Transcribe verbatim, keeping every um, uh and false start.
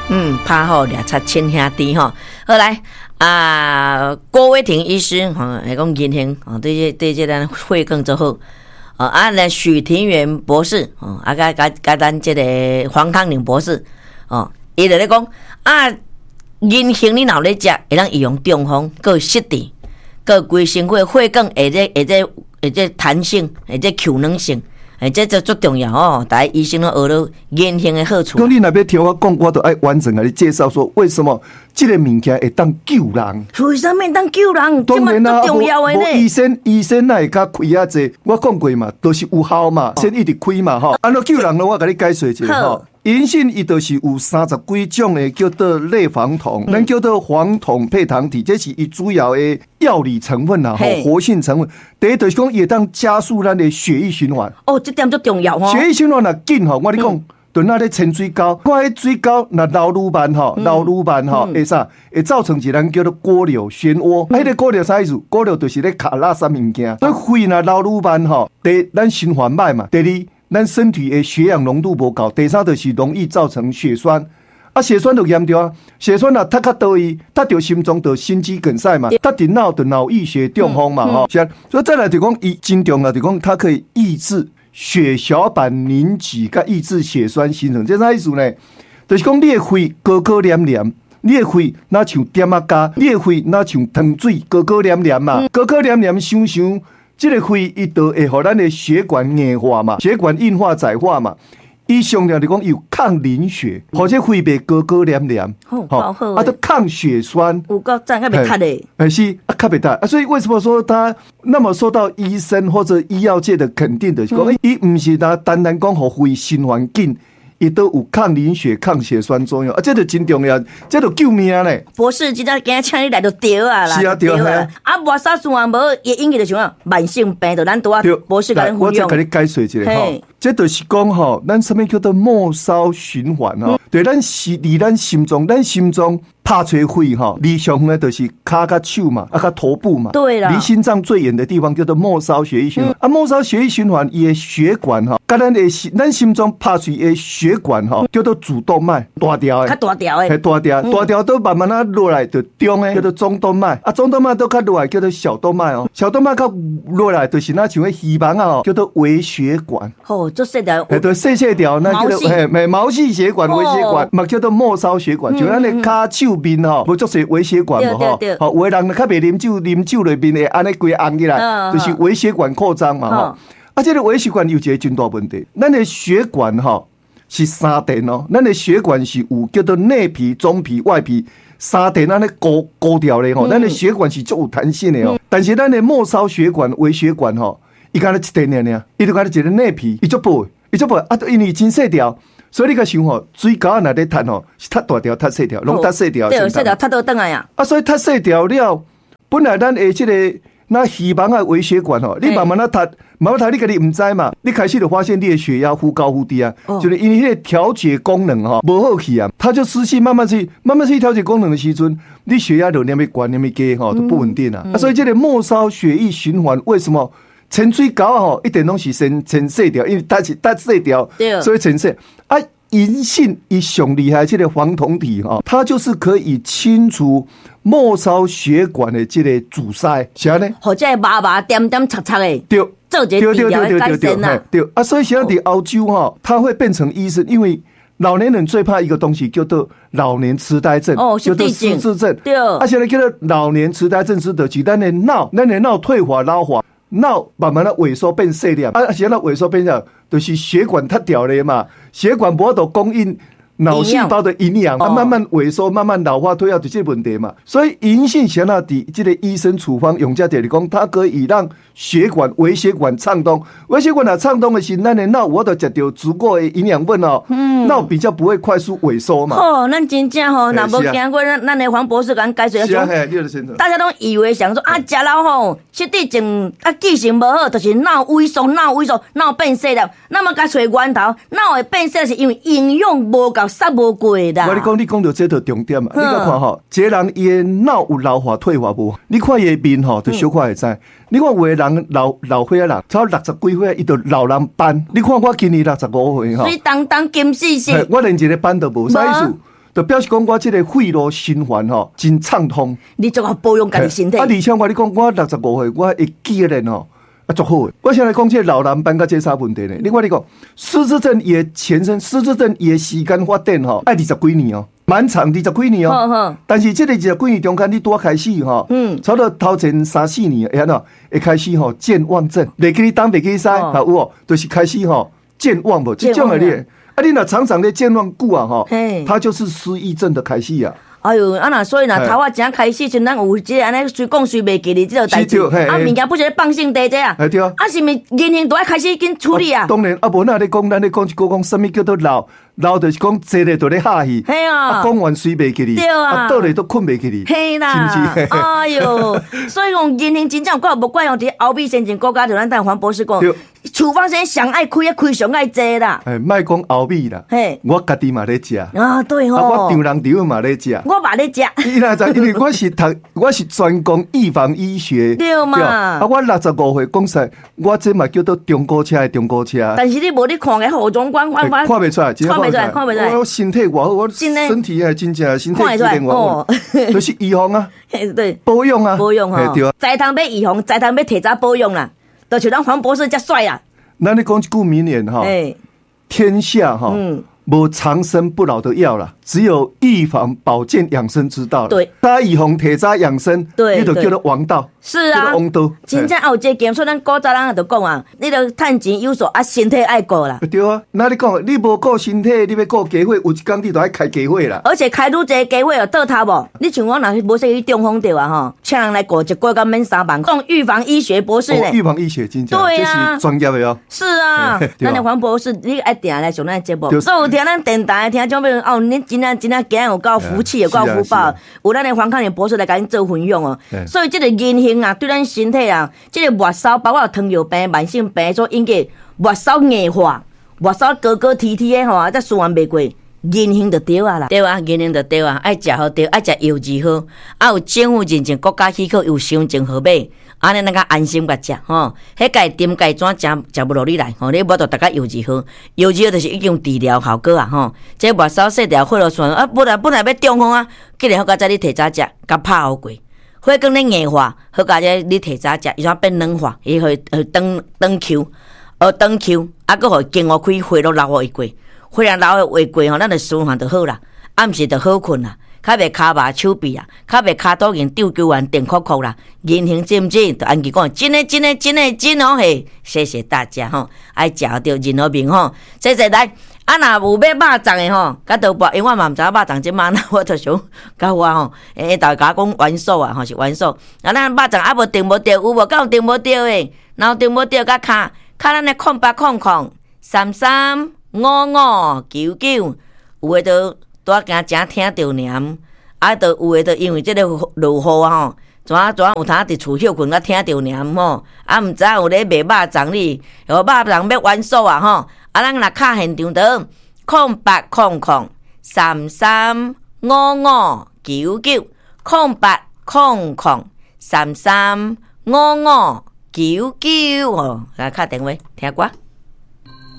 嗯，拍好俩擦亲兄弟哈。好来啊，郭伟霆医师哈，来讲言行啊，对这对这咱会更之后。啊，啊，来许庭元博士，哦，啊，甲甲甲咱这个黄康宁博士，哦，伊就咧讲啊，银杏你若咧食，会当预防中风，佮湿地，佮规身躯血管会这会这会这弹性，会这球能性，哎，这这最重要哦。大家医生都学到银杏的好处。 讲你若要听我讲，我都爱完整甲你介绍说，为什么这个物件会当救人？ 为什么当救人？ 当然啦， 重要的呢。 医生医生哪会甲开啊？这我讲过嘛，都、就是有效嘛，先一直开嘛吼。安怎救人呢？我甲你解说一下吼。银杏伊就是有三十几种的叫做类黄酮，咱、嗯、叫做黄酮配糖体，这是伊主要的药理成分啦，吼，活性成分。第一就是讲，也当加速咱的血液循环。 哦，这点最重要哦。 血液循环若紧吼，我你讲。嗯就那咧潜水沟，看迄水沟若流愈慢吼，流愈慢吼，会啥？会造成一咱叫做锅瘤漩涡。啊，迄个锅瘤啥意思？锅瘤就是咧卡垃圾物件，所以肺若流愈慢吼，第一咱循环歹嘛，第二咱身体的血氧浓度无够，第三就是容易造成血栓。啊，血栓就严重啊！血栓若塌较倒去，塌着心脏就心肌梗塞嘛，塌伫脑就脑溢血中风嘛，吼、嗯。是啊，所以再来就讲，伊真重要就讲，它可以抑制血小板凝集，甲抑制血栓形成。这啥意思呢？就是讲你的肺高高黏黏，你的肺哪像点啊加，你的肺哪像糖水高高黏黏嘛，高高黏黏想想，这个肺伊就会互咱的血管硬化嘛，血管硬化窄化嘛。伊上了就讲有抗凝血，或者肺袂高高黏黏， 好，好， 啊，都抗血栓， 有够赞，较袂塌的， 哎是啊，较袂塌啊，所以为什么说他那么受到医生或者医药界的肯定的？讲伊唔是他单单讲互肺循环紧。伊都有抗凝血、抗血栓作用啊，这就真重要，这就救命嘞！ 博士，今仔今仔请你来就对啊啦， 是啊，对啊， 啊，无啥事啊，无伊引起就像慢性病，就咱拄啊，博士甲咱分享。 我再甲你解说一下吼，这就是讲吼，咱什么叫做末梢循环吼？对，咱是离咱心脏，咱心脏拍吹肺吼，离上远的就是骹甲手嘛，啊，甲头部嘛， 对啦， 离心脏最远的地方叫做末梢血液循环。啊，末梢血液循环，伊的血管吼，甲咱的心，咱心脏拍吹的血管吼，叫做主动脉，大条的， 较大条的， 系大条，大条都慢慢啊落来，就中的叫做中动脉，啊，中动脉都较落来叫做小动脉哦，小动脉较落来就是那像迄希望啊，叫做微血管。 哦，做细条， 系对细细条，那叫做嘿，嘿毛细血管、微血管，嘛叫做末梢血管，就咱的骹手面吼，无足些微血管无吼，吼，有的人较袂啉酒，啉酒里面会安尼规红起来，就是微血管扩张嘛吼。啊，这个微血管有一个真大问题，咱的血管吼是三层哦，咱的血管是有叫做内皮、中皮、外皮三层安尼高高调的吼，咱的血管是足有弹性的哦，但是咱的末梢血管、微血管吼，伊敢若一层尔尔，伊就敢若一个内皮，伊足薄，伊足薄啊，因为真细条。所以你甲想吼，水沟若咧塌吼，是塌大条、塌细条，拢塌细条。 对，细条塌倒转来呀。啊， 所以塌细条了，本来咱的这个那希望啊微血管吼，你慢慢啊塌，慢慢塌，你家己唔知嘛，你开始就发现你的血压忽高忽低啊，哦、就是因为迄个调节功能吼无好去啊，它就失去慢慢去慢慢去调节功能的时阵，你血压就念咪高念咪低吼，都不稳定啊。嗯嗯、啊，所以这个末梢血液循环为什么？潜水沟吼，一定拢是先先细条，因为它是它细条，所以潜细啊。银杏伊上厉害，这个黄酮体哈，它就是可以清除末梢血管的这个阻塞，是安尼。 或者麻麻点点擦擦的， 对， 做一个治疗的改善呐， 对啊。所以现在在澳洲哈，它会变成医生，因为老年人最怕一个东西叫做老年痴呆症， 哦， 叫做失智症， 对。 啊，现在叫做老年痴呆症是的，是咱的脑，咱的脑退化老化。脑慢慢的萎缩变细粒，啊，现在萎缩变小，就是血管塌掉了嘛，血管无法供应脑细胞的营养，它、哦、慢慢萎缩，慢慢老化退化，就这问题嘛。所以银杏咸那底这个医生处方用在这里讲，它可以让血管、微血管畅通。微血管啊畅通的是，咱的脑我都吃到足够的营养分哦，嗯，脑比较不会快速萎缩嘛。 哦，咱真正吼，那无经过咱咱的黄博士甲咱解说，大家都以为想说啊，食老吼，实际上啊记性无好，就是脑萎缩、脑萎缩、脑变细了。那么甲找源头，脑会变细是因为营养无够。杀无过啦！ 我你讲，你讲到这个重点嘛？你看看吼，这人伊的脑有老化退化无？你看伊的面吼，就小可会知。你看有的人老老岁仔人，超六十几岁，伊就老人斑。你看我今年六十五岁吼， 水当当金丝丝。 我连一个斑都无，啥意思？ 就表示讲我这个肺路循环吼真畅通。 你就要保养家己身体。 啊，而且我跟你讲，我六十五岁，我会记得吼。啊，足好诶！我先来讲这老人斑甲这啥问题呢？另外你讲，失智症也前身，失智症也时间发展吼，爱二十几年哦，蛮长二十几年哦。 好， 但是这个二十几年中间，你拄开始吼，嗯，差不多头前三四年，会安怎会开始吼健忘症，袂记你东，袂记你西，哈有哦，就是开始吼健忘无，这种诶你，啊，你若常常咧健忘久啊吼，它就是失忆症的开始啊。 哎呦，啊那所以若头啊正开始阵，咱有即个安尼随讲随袂记哩，即个代志，啊物件不是放性地这啊， 对啊， 啊是咪年龄都要开始紧处理啊？ 当然，啊无那咧讲，咱咧讲一个讲什么叫做老，老就是讲坐咧就咧哈气， 系啊， 讲完睡袂记哩， 对啊， 倒咧都困袂记哩， 系啦，是不是？哎呦，所以讲年龄真正怪无怪用伫后壁先进国家，就咱等黄博士讲，处方先上爱开，开上爱济啦。 哎，莫讲后壁啦，嘿，我家己嘛咧食啊，对吼， 我丈人丈嘛咧食， 我嘛咧食。 你哪知？因为我是读，我是专攻预防医学， 对嘛？ 啊，我六十五岁，讲实，我这嘛叫做中古车的中古车。 但是你无你看个后中观看法， 看袂出来， 看袂出来，看袂出来。 我身体偌好，我身体还真正身体机能偌好，就是预防啊， 对， 保养啊， 保养哈，对啊，再通要预防，再通要提早保养啦，就像咱黄博士遮帅啦。 那你讲一句名言哈，天下哈。无长生不老的药啦，只有预防保健养生之道了。 对， 早预防，提早养生， 对， 你就叫做王道。 是啊， 王道。 真正有这个，所以咱古早人就讲啊，你着趁钱有数，啊身体爱顾啦。 对啊，那你讲，你无顾身体，你要顾家伙，有一天你就爱开家伙啦。 而且开愈济家伙有倒头无？你像我若无说去中风着啊吼，请人来顾一个月敢免三万，讲预防医学博士呢。 预防医学真正， 对啊， 这是专业的哦。 是啊，咱的黄博士，你爱定来上咱节目，所以有听咱电台。听种要哦，恁真正真正今日有够福气，有够福报，有咱的黄康年博士来甲恁做分享哦。所以这个言行啊，对咱身体啊，这个末梢包括糖尿病、慢性病所引起末梢硬化、末梢高高提提的吼，再顺完袂过，言行就对啊啦。对啊，言行就对啊，爱食好对，爱食油脂好，啊有政府认证、国家许可有伤证好买。安尼咱较安心甲食吼，迄个点钙转食食不落你来吼，你无着逐个油脂好，油脂好就是一种治疗效果啊吼。这末梢细条血路循啊，本来本来要中风啊，既然好甲在你提早食，甲拍好过，血管咧硬化，好甲在你提早食，伊怎变软化，伊会会长长 Q， 而长 Q， 啊，佫互经互开血路流互过，血流流互过吼，咱就循环就好啦，暗时就好困啦。较袂骹麻手臂啊，较袂骹肚硬丢丢完电哭哭啦，言行正正，就按佢讲，真诶真诶真诶真好嘿，谢谢大家吼，爱食到任何面吼，谢谢来，啊若有买肉粽诶吼，甲倒包，因为我嘛毋知影肉粽即满，我就想甲我吼，诶，大家讲元素啊，吼是元素，啊咱肉粽啊无订无着，有无？敢有订无着诶？然后订无着，甲卡卡咱诶空八空空三三五五九九，有诶都。拄仔惊真听着念，啊，都有诶，都因为即个落雨啊吼，怎啊怎啊有通伫厝休困，甲听着念吼，啊，毋知有咧卖肉粽哩，肉粽要元素啊吼，啊，咱若敲现场的空八空空三三五五九九，空八空空三三五五九九哦，来敲电话听歌。